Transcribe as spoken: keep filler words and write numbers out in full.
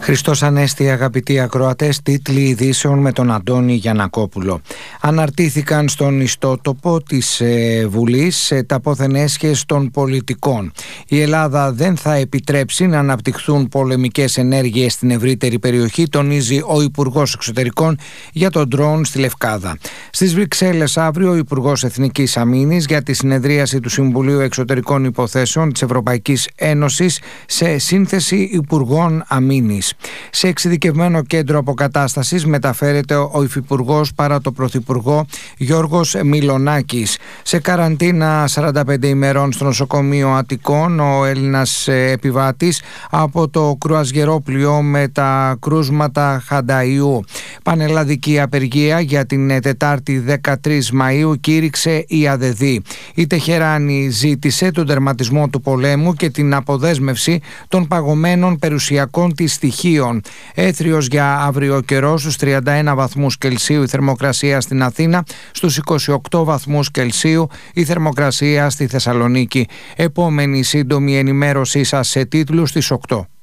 Χριστός Ανέστη, αγαπητοί ακροατές, τίτλοι ειδήσεων με τον Αντώνη Γιαννακόπουλο. Αναρτήθηκαν στον ιστότοπο της ε, Βουλής ε, τα πόθεν έσχες των πολιτικών. Η Ελλάδα δεν θα επιτρέψει να αναπτυχθούν πολεμικές ενέργειες στην ευρύτερη περιοχή, τονίζει ο Υπουργός Εξωτερικών για τον ντρόουν στη Λευκάδα. Στις Βρυξέλλες αύριο ο Υπουργός Εθνικής Αμήνης για τη συνεδρίαση του Συμβουλίου Εξωτερικών Υποθέσεων της Ευρωπαϊκής Ένωσης σε σύνθεση Υπουργών Αμήνης. Σε εξειδικευμένο κέντρο αποκατάστασης μεταφέρεται ο Υφυπουργός παρά το Πρωθυπουργό Γιώργος Μιλονάκης. Σε καραντίνα σαράντα πέντε ημερών στο νοσοκομείο Αττικών ο Έλληνας επιβάτης από το κρουαζιερόπλοιο με τα κρούσματα Χανταϊού. Πανελλαδική απεργία για την Τετάρτη δεκατρείς Μαΐου κήρυξε η ΑΔΕΔ. Η Τεχεράνη ζήτησε τον τερματισμό του πολέμου και την αποδέσμευση των παγωμένων περιουσιακών της στοιχείων. Έθριος για αύριο καιρό, στους τριάντα ένα βαθμούς Κελσίου η θερμοκρασία στην Αθήνα, στους είκοσι οκτώ βαθμούς Κελσίου η θερμοκρασία στη Θεσσαλονίκη. Επόμενη σύντομη ενημέρωσή σας σε τίτλους στις οκτώ.